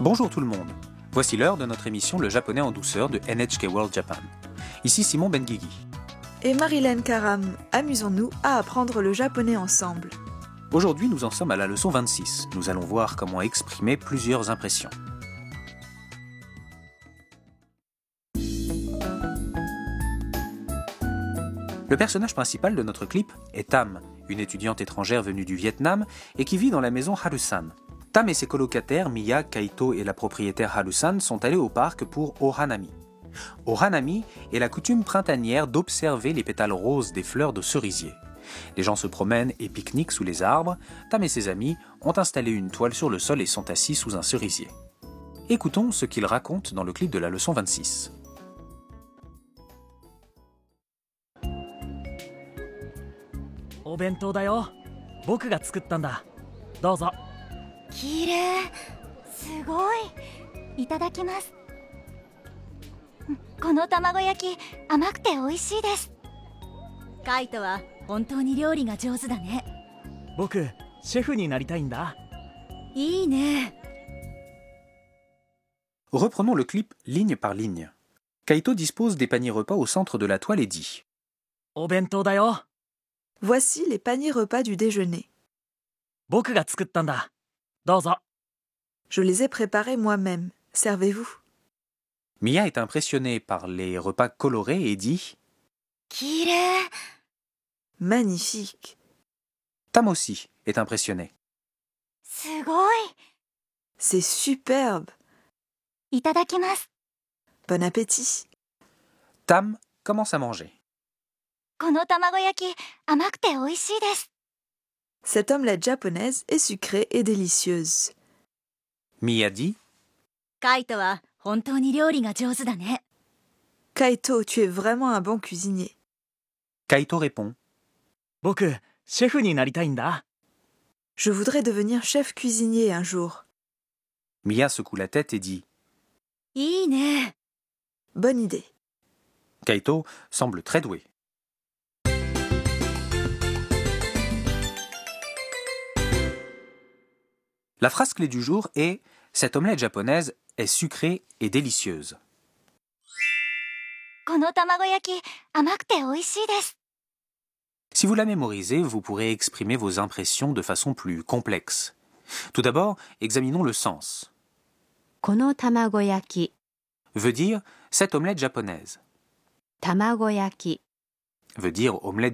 Bonjour tout le monde. Voici l'heure de notre émission Le japonais en douceur de NHK World Japan. Ici Simon Benguigui. Et Marilyn Karam, amusons-nous à apprendre le japonais ensemble. Aujourd'hui, nous en sommes à la leçon 26. Nous allons voir comment exprimer plusieurs impressions. Le personnage principal de notre clip est Tam, une étudiante étrangère venue du Vietnam et qui vit dans la maison Harusan. Tam et ses colocataires Miya, Kaito et la propriétaire Harusan sont allés au parc pour Ohanami. Ohanami est la coutume printanière d'observer les pétales roses des fleurs de cerisier. Les gens se promènent et pique-niquent sous les arbres. Tam et ses amis ont installé une toile sur le sol et sont assis sous un cerisier. Écoutons ce qu'ils racontent dans le clip de la leçon 26. お弁当だよ。僕が作ったんだ。どうぞ。 きれい、すごい。いただきます。この卵焼き、甘くて美味しいです。カイトは本当に料理が上手だね。 僕、シェフになりたいんだ。 いいね。 Reprenons le clip ligne par ligne. Kaito dispose des paniers repas au centre de la toile et dit お弁当だよ。 Voici les paniers repas du déjeuner. 僕が作ったんだ。どうぞ。 Je les ai préparés moi-même. Servez-vous. Miya est impressionnée par les repas colorés et dit きれい。 Magnifique. Tam aussi est impressionné. すごい。 C'est superbe. いただきます。 Bon appétit. Tam commence à manger. この卵焼き、甘くて美味しいです。 Cette omelette japonaise est sucrée et délicieuse. Miya dit カイトは本当に料理が上手だね。 Kaito, tu es vraiment un bon cuisinier. Kaito répond 僕、シェフになりたいんだ。 Je voudrais devenir chef cuisinier un jour. Miya secoue la tête et dit いいね。 Bonne idée. Kaito semble très doué. La phrase clé du jour est « Cette omelette japonaise est sucrée et délicieuse ». この卵焼き、甘くて美味しいです。 Si vous la mémorisez, vous pourrez exprimer vos impressions de façon plus complexe. Tout d'abord, examinons le sens. この卵焼き、 Veut dire « cette omelette japonaise ». 卵焼き、 Veut dire omelette